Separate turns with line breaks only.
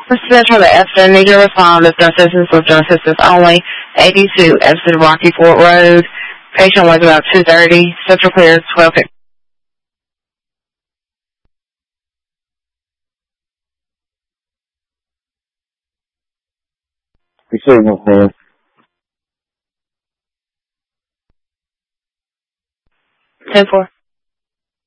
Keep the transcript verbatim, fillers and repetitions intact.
For Central to Epson, need to respond as no assistance with no assistance only. eighty-two Epson Rocky Fort Road. Patient was about two thirty. Central clear twelve.
Receiving call.
ten four.